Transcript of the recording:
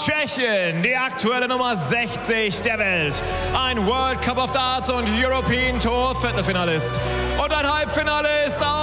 Tschechien, die aktuelle Nummer 60 der Welt. Ein World Cup of Darts und European Tour Viertelfinalist. Und ein Halbfinalist aus